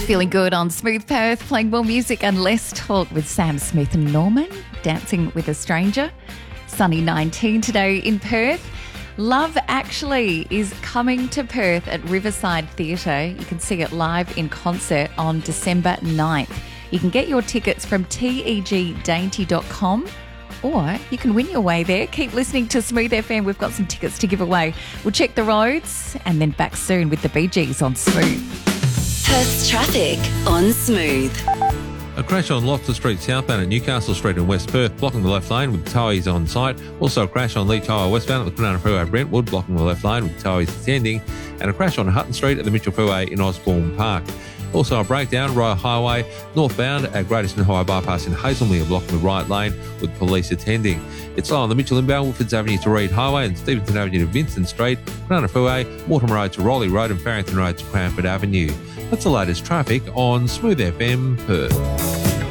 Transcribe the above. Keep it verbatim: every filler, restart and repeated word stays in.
Feeling good on Smooth Perth, playing more music and less talk with Sam Smith and Norman, Dancing with a Stranger. Sunny nineteen today in Perth. Love Actually is coming to Perth at Riverside Theatre. You can see it live in concert on December ninth. You can get your tickets from T E G dainty dot com or you can win your way there. Keep listening to Smooth F M. We've got some tickets to give away. We'll check the roads and then back soon with the Bee Gees on Smooth. Perth's traffic on Smooth. A crash on Loftus Street southbound at Newcastle Street in West Perth, blocking the left lane with towies on site. Also a crash on Leach Highway westbound at the Kwinana Freeway Brentwood, blocking the left lane with towies descending. And a crash on Hutton Street at the Mitchell Freeway in Osborne Park. Also a breakdown, Royal Highway northbound at Great Eastern Highway bypass in Hazelmere, blocking the right lane with police attending. It's slow on the Mitchell inbound, Wilfords Avenue to Reed Highway and Stevenson Avenue to Vincent Street, Kwinana Freeway, Mortimer Road to Rowley Road and Farrington Road to Cranford Avenue. That's the latest traffic on Smooth F M Perth.